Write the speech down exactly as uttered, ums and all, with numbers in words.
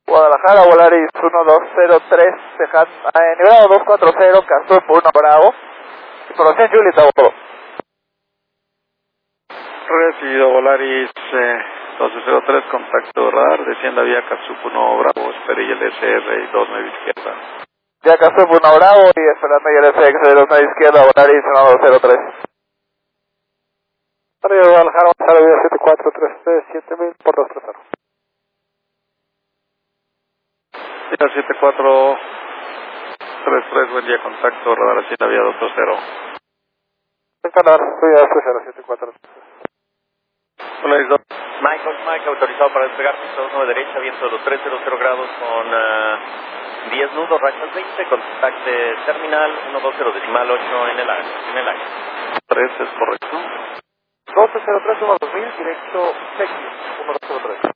Guadalajara, Volaris uno dos cero tres, eh, nivelado dos cuatro cero, Casup uno Bravo, información Juliet a bordo. Recibido Volaris eh, doce cero tres, contacto radar, descienda vía Casup uno Bravo, espere y el S R y dos nueve izquierda. Ya Casup uno Bravo y esperando y el S X de dos nueve izquierda, Volaris uno dos cero tres. Arriba de Guadalajara, Guadalajara, vía siete cuatro tres tres, siete mil por dos tres cero. Vía siete cuatro tres tres, buen día, contacto radar, descienda vía dos dos cero. Canadá, soy a cero siete cuatro. Volaris dos. Mike, Mike, autorizado para despegar, pista dos nueve derecha, viento de los trescientos grados con uh, diez nudos, rachas veinte, contacte terminal uno dos cero decimal ocho en el aire. En el aire. tres es correcto. doce cero tres, uno dos mil, directo Texas, uno dos cero tres.